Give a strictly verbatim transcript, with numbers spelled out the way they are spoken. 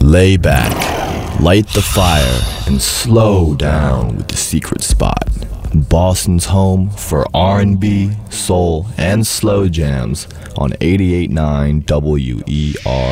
Lay back, light the fire, and slow down with the Secret Spot. Boston's home for R and B, soul, and slow jams on eighty-eight point nine W E R.